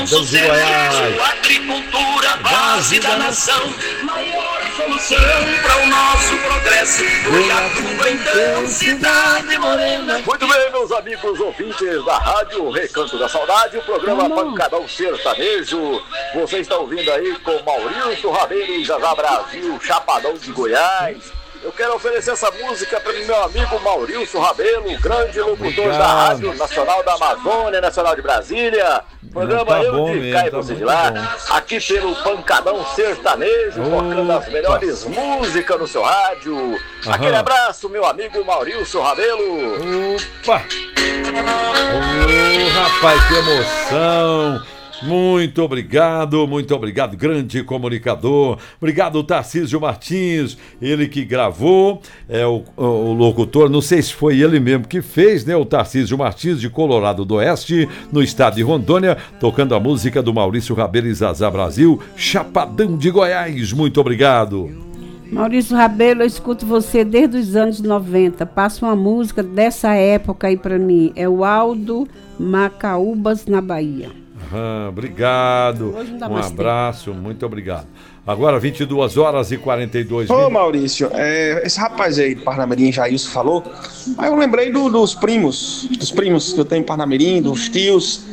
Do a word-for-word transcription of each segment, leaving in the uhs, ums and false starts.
Sucesso, de Goiás. agricultura, base da nação, maior solução para o nosso progresso. Foi a tua então, cidade morena. Muito bem, meus amigos ouvintes da Rádio Recanto da Saudade, o programa Pancadão Sertanejo. Você está ouvindo aí com Maurício Rabelo e Zazá Brasil, Chapadão de Goiás. Eu quero oferecer essa música para o meu amigo Maurício Rabelo, grande locutor Obrigado. da Rádio Nacional da Amazônia, Nacional de Brasília. Programa tá Eu bom de mesmo, Cá e tá Você de muito Lá, bom. aqui pelo Pancadão Sertanejo, tocando as melhores músicas no seu rádio. Aham. Aquele abraço, meu amigo Maurício Rabelo. Opa! Ô, rapaz, que emoção! Muito obrigado, muito obrigado, grande comunicador. Obrigado, Tarcísio Martins, ele que gravou, é o, o, o locutor, não sei se foi ele mesmo que fez, né? O Tarcísio Martins, de Colorado do Oeste, no estado de Rondônia, tocando a música do Maurício Rabelo e Zazá Brasil, Chapadão de Goiás. Muito obrigado. Maurício Rabelo, eu escuto você desde os anos noventa. Passa uma música dessa época aí pra mim. É o Aldo Macaúbas, na Bahia. Ah, obrigado, um abraço, muito obrigado. Agora vinte e duas horas e quarenta e dois Ô minutos. Maurício, é, esse rapaz aí do Parnamirim, Jailson, falou. Aí eu lembrei do- dos primos, dos primos que eu tenho em Parnamirim, dos tios.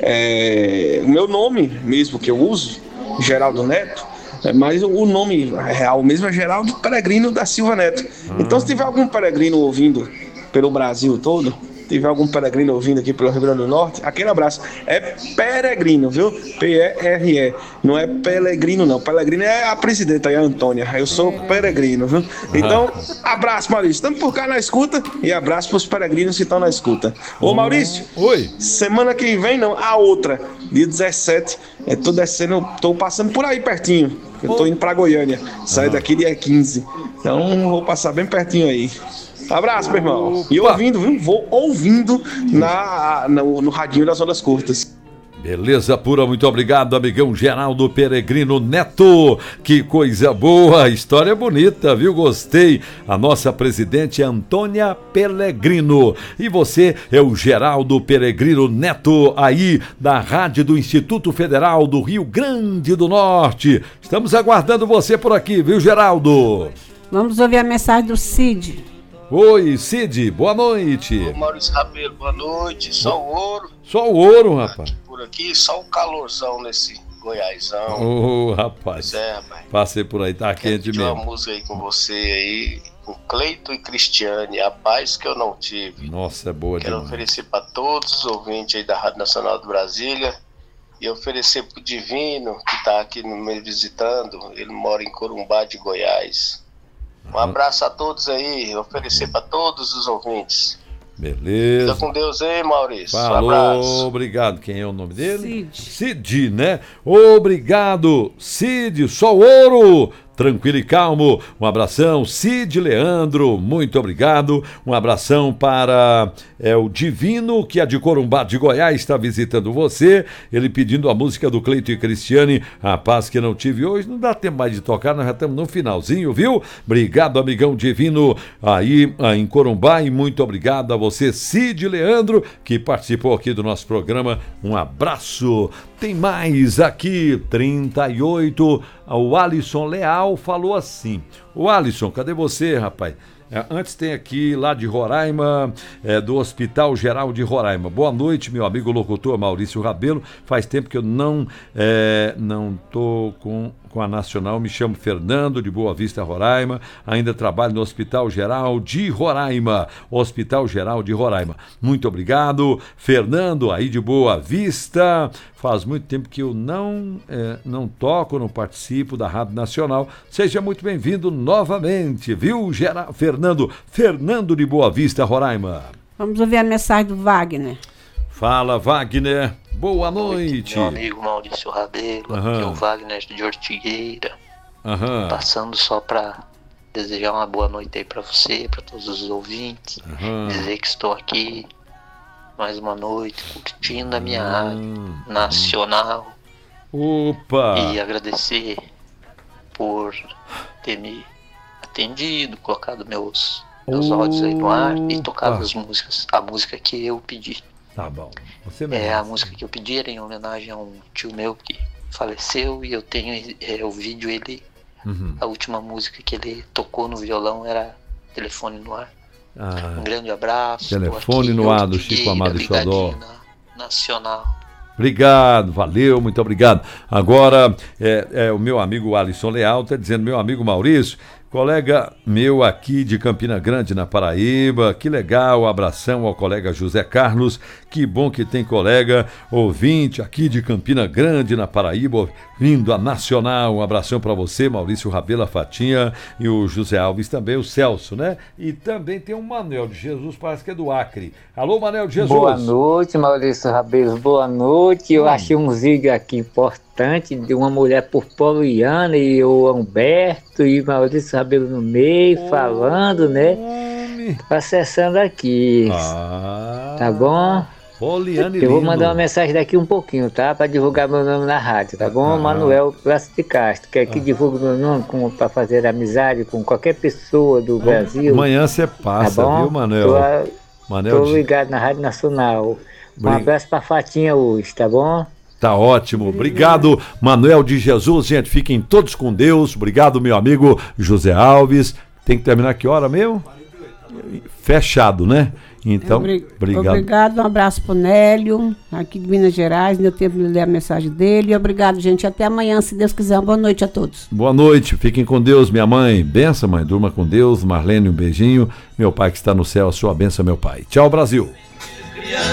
É, o meu nome mesmo que eu uso, Geraldo Neto, é, mas o nome real mesmo é Geraldo Peregrino da Silva Neto. Então se tiver algum peregrino ouvindo pelo Brasil todo, tiver algum peregrino ouvindo aqui pelo Rio Grande do Norte, aquele abraço. É peregrino, viu? P E R E. Não é Pelegrino, não. Pelegrino é a presidenta aí, a Antônia. Eu sou peregrino, viu? Então, abraço, Maurício. Estamos por cá na escuta e abraço pros peregrinos que estão na escuta. Ô, Maurício. Oi. Semana que vem, não. A outra, dia dezessete. É, tô descendo, tô passando por aí pertinho. Eu tô indo pra Goiânia. Saio daqui dia quinze. Então, vou passar bem pertinho aí. Abraço, meu irmão. E ouvindo, viu? Vou ouvindo na, no, no radinho das ondas curtas. Beleza pura, muito obrigado, amigão Geraldo Peregrino Neto. Que coisa boa, história bonita, viu? Gostei. A nossa presidente é Antônia Peregrino. E você é o Geraldo Peregrino Neto, aí da Rádio do Instituto Federal do Rio Grande do Norte. Estamos aguardando você por aqui, viu, Geraldo? Vamos ouvir a mensagem do Cid. Oi, Cid, boa noite. Ô, Maurício Rabelo, boa noite. Só o ouro. Só o ouro, rapaz. Por aqui, só o calorzão nesse Goiásão. Ô, rapaz. Pois é, rapaz. Passei por aí, tá Quero quente pedir mesmo. uma música aí com você aí, com Cleito e Cristiane, A Paz Que Eu Não Tive. Nossa, é boa Quero demais. oferecer para todos os ouvintes aí da Rádio Nacional de Brasília e oferecer pro Divino, que tá aqui me visitando. Ele mora em Corumbá de Goiás. Um abraço a todos aí, oferecer para todos os ouvintes. Beleza. Fica com Deus aí, Maurício. Um Falou, abraço. obrigado. Quem é o nome dele? Cid. Cid, né? Obrigado, Cid, só ouro. Tranquilo e calmo. Um abração, Cid Leandro, muito obrigado. Um abração para é, o Divino, que é de Corumbá de Goiás, está visitando você. Ele pedindo a música do Cleito e Cristiane, A Paz Que Não Tive Hoje. Não dá tempo mais de tocar, nós já estamos no finalzinho, viu? Obrigado, amigão Divino, aí ah, em Corumbá. E muito obrigado a você, Cid Leandro, que participou aqui do nosso programa. Um abraço. Tem mais aqui, trinta e oito. O Alisson Leal falou assim. O Alisson, cadê você, rapaz? É, antes tem aqui lá de Roraima, é, do Hospital Geral de Roraima. Boa noite, meu amigo locutor Maurício Rabelo. Faz tempo que eu não é, não tô com, com a Nacional. Me chamo Fernando, de Boa Vista, Roraima. Ainda trabalho no Hospital Geral de Roraima. Hospital Geral de Roraima. Muito obrigado, Fernando, aí de Boa Vista. Faz muito tempo que eu não, é, não toco, não participo da Rádio Nacional. Seja muito bem-vindo novamente, viu, Gera... Fernando? Fernando de Boa Vista, Roraima. Vamos ouvir a mensagem do Wagner. Fala, Wagner. Boa noite. Meu amigo Maurício Rabelo, Aham. aqui é o Wagner de Ortigueira. Aham. Passando só para desejar uma boa noite aí para você, para todos os ouvintes. Aham. Dizer que estou aqui mais uma noite curtindo a minha Hum. rádio nacional. Opa! E agradecer por ter me atendido, colocado meus, meus áudios aí no ar e tocado Opa. as músicas, a música que eu pedi. Tá bom. Você É, merece. a música que eu pedi era em homenagem a um tio meu que faleceu e eu tenho é, o vídeo, ele, Uhum. a última música que ele tocou no violão era Telefone no Ar. Ah, Um grande abraço. Telefone tô aqui, no Ar, Elton do Chico Figueira, Amado Xodó. ligadinho na Nacional. obrigado, valeu, muito obrigado. Agora, é, é, o meu amigo Alisson Leal está dizendo, meu amigo Maurício, colega meu aqui de Campina Grande, na Paraíba, que legal, abração ao colega José Carlos, que bom que tem colega ouvinte aqui de Campina Grande, na Paraíba, vindo a Nacional, um abração para você, Maurício Rabelo, a Fatinha, e o José Alves também, o Celso, né? E também tem o Manuel de Jesus, parece que é do Acre. Alô, Manuel de Jesus. Boa noite, Maurício Rabelo, boa noite. Eu Hum. achei um vídeo aqui importante de uma mulher por Poliana e o Humberto e Maurício Rabelo no meio, Oh, falando, né? Homem. Tô acessando aqui, Ah, tá bom? Poliana e Eu vou lindo. mandar uma mensagem daqui um pouquinho, tá? Pra divulgar meu nome na rádio, tá bom? Ah. Manuel Praça de Castro, que aqui divulga meu nome com, pra fazer amizade com qualquer pessoa do Brasil. Amanhã você Tá passa, bom? viu, Manuel? Tô, Manuel tô de- ligado na Rádio Nacional. Um Bri- abraço pra Fatinha hoje, tá bom? Tá ótimo. Obrigado, Manuel de Jesus. Gente, fiquem todos com Deus. Obrigado, meu amigo José Alves. Tem que terminar que hora mesmo? Fechado, né? Então, Obri- obrigado. Obrigado, um abraço pro Nélio, aqui de Minas Gerais, deu tempo de ler a mensagem dele. E obrigado, gente. Até amanhã, se Deus quiser. Boa noite a todos. Boa noite. Fiquem com Deus, minha mãe. Benção, mãe. Durma com Deus. Marlene, um beijinho. Meu pai que está no céu, a sua benção, meu pai. Tchau, Brasil.